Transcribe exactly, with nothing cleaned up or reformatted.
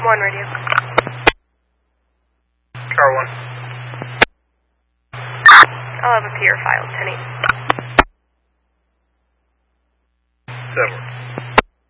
One radio. Tower one. I'll have a P R file, ten eight. Seven.